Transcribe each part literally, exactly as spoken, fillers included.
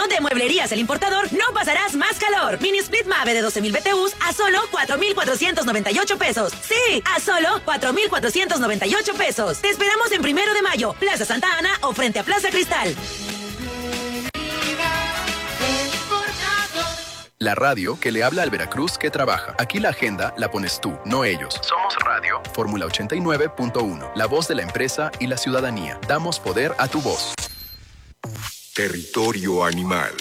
año de Mueblerías El Importador no pasarás más calor. Mini Split Mave de doce mil B T Us a solo cuatro mil cuatrocientos noventa y ocho pesos. Sí, a solo cuatro mil cuatrocientos noventa y ocho pesos. Te esperamos en Primero de Mayo, Plaza Santa Ana o frente a Plaza Cristal. La radio que le habla al Veracruz que trabaja. Aquí la agenda la pones tú, no ellos. Somos Radio. Fórmula ochenta y nueve punto uno. La voz de la empresa y la ciudadanía. Damos poder a tu voz. Territorio animal.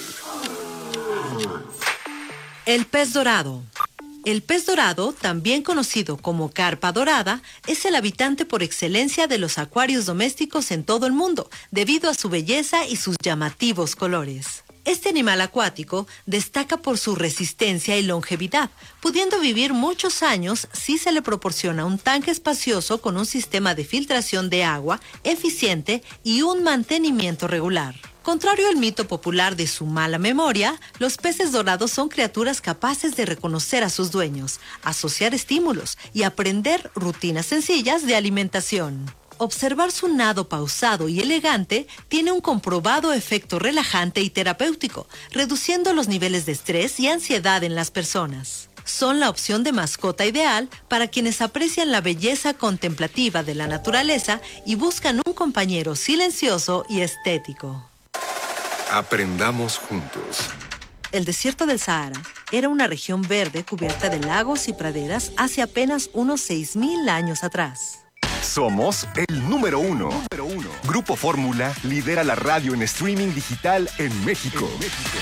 El pez dorado. El pez dorado, también conocido como carpa dorada, es el habitante por excelencia de los acuarios domésticos en todo el mundo, debido a su belleza y sus llamativos colores. Este animal acuático destaca por su resistencia y longevidad, pudiendo vivir muchos años si se le proporciona un tanque espacioso con un sistema de filtración de agua eficiente y un mantenimiento regular. Contrario al mito popular de su mala memoria, los peces dorados son criaturas capaces de reconocer a sus dueños, asociar estímulos y aprender rutinas sencillas de alimentación. Observar su nado pausado y elegante tiene un comprobado efecto relajante y terapéutico, reduciendo los niveles de estrés y ansiedad en las personas. Son la opción de mascota ideal para quienes aprecian la belleza contemplativa de la naturaleza y buscan un compañero silencioso y estético. Aprendamos juntos. El desierto del Sahara era una región verde cubierta de lagos y praderas hace apenas unos seis mil años atrás. Somos el número uno. número uno. Grupo Fórmula lidera la radio en streaming digital en México. en México.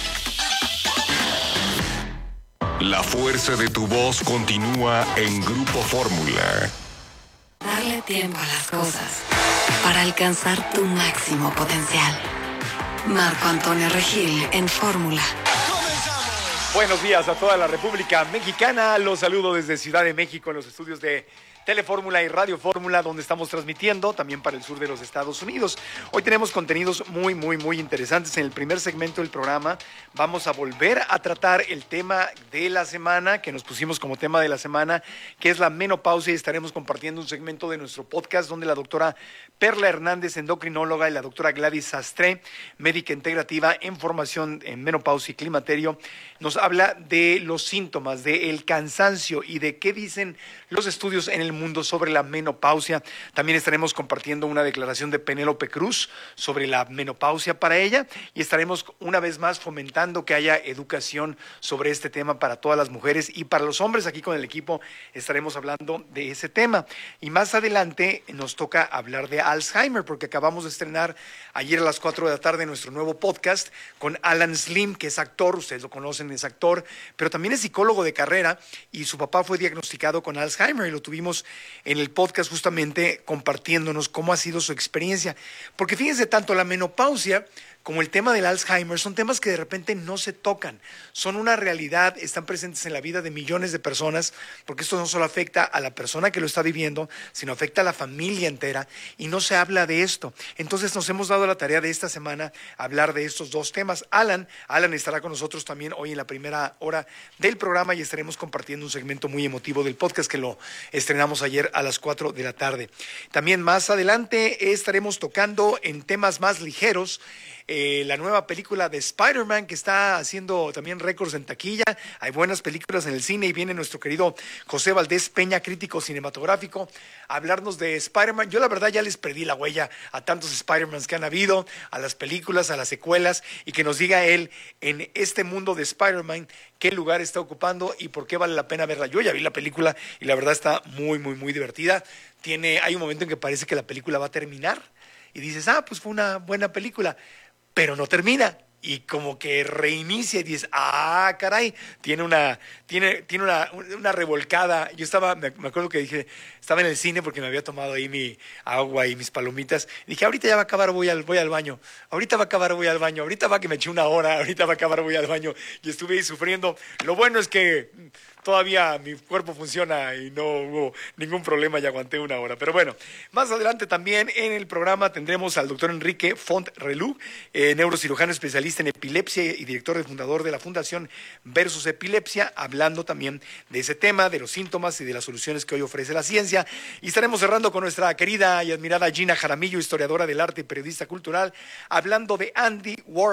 La fuerza de tu voz continúa en Grupo Fórmula. Darle tiempo a las cosas para alcanzar tu máximo potencial. Marco Antonio Regil en Fórmula. Buenos días a toda la República Mexicana. Los saludo desde Ciudad de México en los estudios de Telefórmula y Radio Fórmula, donde estamos transmitiendo también para el sur de los Estados Unidos. Hoy tenemos contenidos muy, muy, muy interesantes. En el primer segmento del programa vamos a volver a tratar el tema de la semana, que nos pusimos como tema de la semana, que es la menopausia, y estaremos compartiendo un segmento de nuestro podcast donde la doctora Perla Hernández, endocrinóloga, y la doctora Gladys Sastre, médica integrativa en formación en menopausia y climaterio, nos habla de los síntomas, del cansancio y de qué dicen los estudios en el mundo sobre la menopausia. También estaremos compartiendo una declaración de Penélope Cruz sobre la menopausia para ella, y estaremos una vez más fomentando que haya educación sobre este tema para todas las mujeres y para los hombres. Aquí con el equipo estaremos hablando de ese tema. Y más adelante nos toca hablar de Alzheimer, porque acabamos de estrenar ayer a las cuatro de la tarde nuestro nuevo podcast con Alan Slim, que es actor, ustedes lo conocen, es actor, pero también es psicólogo de carrera, y su papá fue diagnosticado con Alzheimer, y lo tuvimos en el podcast justamente compartiéndonos cómo ha sido su experiencia. Porque fíjense, tanto la menopausia como el tema del Alzheimer son temas que de repente no se tocan, son una realidad, están presentes en la vida de millones de personas, porque esto no solo afecta a la persona que lo está viviendo, sino afecta a la familia entera, y no se habla de esto. Entonces nos hemos dado la tarea de esta semana hablar de estos dos temas. Alan, Alan estará con nosotros también hoy en la primera hora del programa, y estaremos compartiendo un segmento muy emotivo del podcast que lo estrenamos ayer a las cuatro de la tarde. También más adelante estaremos tocando en temas más ligeros Eh, la nueva película de Spider-Man, que está haciendo también récords en taquilla. Hay buenas películas en el cine, y viene nuestro querido José Valdés Peña, crítico cinematográfico, a hablarnos de Spider-Man. Yo la verdad ya les perdí la huella a tantos Spider-Mans que han habido, a las películas, a las secuelas, y que nos diga él, en este mundo de Spider-Man, qué lugar está ocupando y por qué vale la pena verla. Yo ya vi la película y la verdad está muy, muy, muy divertida. Tiene, hay un momento en que parece que la película va a terminar y dices, ah, pues fue una buena película, pero no termina, y como que reinicia y dices, ah, caray, tiene una, tiene, tiene una, una revolcada. Yo estaba, me, me acuerdo que dije, estaba en el cine porque me había tomado ahí mi agua y mis palomitas, y dije, ahorita ya va a acabar, voy al, voy al baño, ahorita va a acabar, voy al baño, ahorita va que me eché una hora, ahorita va a acabar, voy al baño, y estuve ahí sufriendo. Lo bueno es que todavía mi cuerpo funciona y no hubo ningún problema y aguanté una hora. Pero bueno, más adelante también en el programa tendremos al doctor Enrique Font Relú, eh, neurocirujano especialista en epilepsia y director y fundador de la Fundación Versus Epilepsia, hablando también de ese tema, de los síntomas y de las soluciones que hoy ofrece la ciencia. Y estaremos cerrando con nuestra querida y admirada Gina Jaramillo, historiadora del arte y periodista cultural, hablando de Andy Warhol.